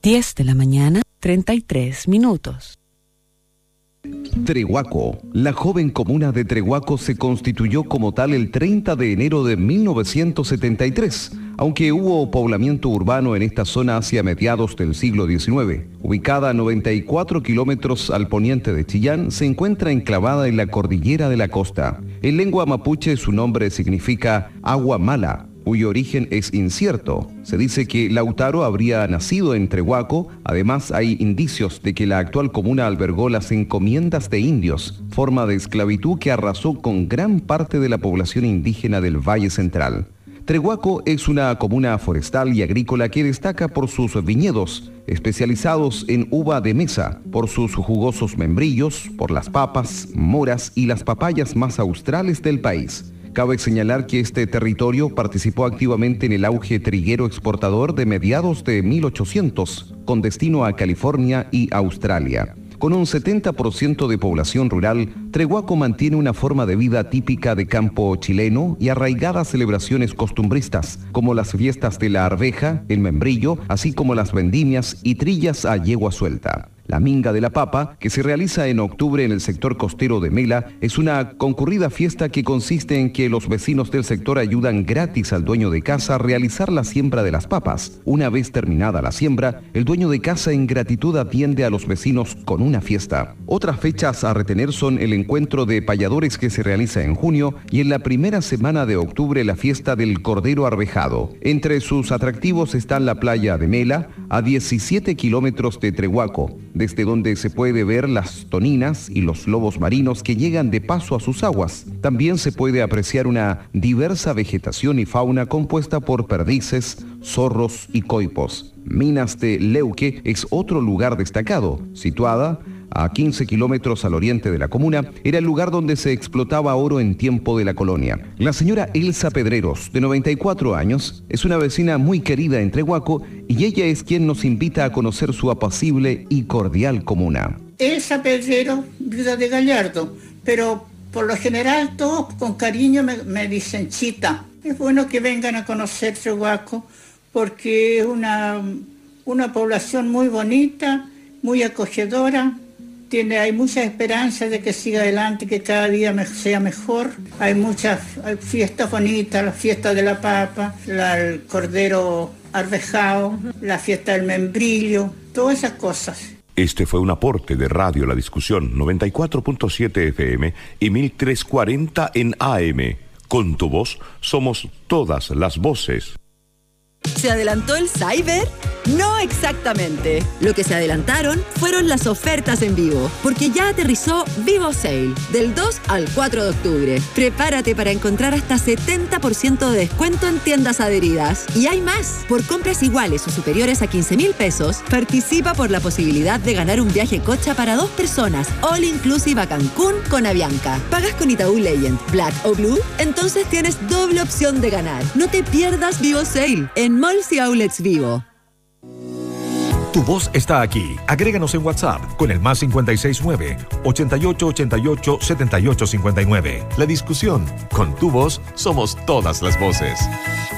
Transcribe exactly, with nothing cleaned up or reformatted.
diez de la mañana, treinta y tres minutos. Trehuaco. La joven comuna de Trehuaco se constituyó como tal el treinta de enero de mil novecientos setenta y tres, aunque hubo poblamiento urbano en esta zona hacia mediados del siglo diecinueve. Ubicada a noventa y cuatro kilómetros al poniente de Chillán, se encuentra enclavada en la cordillera de la costa. En lengua mapuche su nombre significa agua mala, cuyo origen es incierto. Se dice que Lautaro habría nacido en Trehuaco. Además, hay indicios de que la actual comuna albergó las encomiendas de indios, forma de esclavitud que arrasó con gran parte de la población indígena del Valle Central. Trehuaco es una comuna forestal y agrícola que destaca por sus viñedos, especializados en uva de mesa, por sus jugosos membrillos, por las papas, moras y las papayas más australes del país. Cabe señalar que este territorio participó activamente en el auge triguero exportador de mediados de mil ochocientos, con destino a California y Australia. Con un setenta por ciento de población rural, Trehuaco mantiene una forma de vida típica de campo chileno y arraigadas celebraciones costumbristas, como las fiestas de la arveja, el membrillo, así como las vendimias y trillas a yegua suelta. La Minga de la Papa, que se realiza en octubre en el sector costero de Mela, es una concurrida fiesta que consiste en que los vecinos del sector ayudan gratis al dueño de casa a realizar la siembra de las papas. Una vez terminada la siembra, el dueño de casa en gratitud atiende a los vecinos con una fiesta. Otras fechas a retener son el encuentro de payadores que se realiza en junio y en la primera semana de octubre la fiesta del Cordero Arvejado. Entre sus atractivos están la playa de Mela, a diecisiete kilómetros de Trehuaco, desde donde se puede ver las toninas y los lobos marinos que llegan de paso a sus aguas. También se puede apreciar una diversa vegetación y fauna compuesta por perdices, zorros y coipos. Minas de Leuque es otro lugar destacado, situada a quince kilómetros al oriente de la comuna. Era el lugar donde se explotaba oro en tiempo de la colonia. La señora Elsa Pedreros, de noventa y cuatro años, es una vecina muy querida en Trehuaco y ella es quien nos invita a conocer su apacible y cordial comuna. Elsa Pedreros, viuda de Gallardo, pero por lo general todos con cariño me, me dicen Chita. Es bueno que vengan a conocer Trehuaco porque es una, una población muy bonita, muy acogedora. Tiene, hay muchas esperanzas de que siga adelante, que cada día me, sea mejor. Hay muchas hay fiestas bonitas, la fiesta de la papa, la, el cordero arvejado, la fiesta del membrillo, todas esas cosas. Este fue un aporte de Radio La Discusión, noventa y cuatro punto siete F M y mil trescientos cuarenta en A M. Con tu voz somos todas las voces. ¿Se adelantó el Cyber? No exactamente. Lo que se adelantaron fueron las ofertas en vivo, porque ya aterrizó Vivo Sale, del dos al cuatro de octubre. Prepárate para encontrar hasta setenta por ciento de descuento en tiendas adheridas. Y hay más. Por compras iguales o superiores a quince mil pesos, participa por la posibilidad de ganar un viaje cocha para dos personas, all inclusive a Cancún con Avianca. ¿Pagas con Itaú Legend, Black o Blue? Entonces tienes doble opción de ganar. No te pierdas Vivo Sale en Malls y Outlets Vivo. Tu voz está aquí. Agréganos en WhatsApp con el más cincuenta y seis nueve, ochenta y ocho ochenta y ocho, setenta y ocho cincuenta y nueve. La Discusión. Con tu voz somos todas las voces.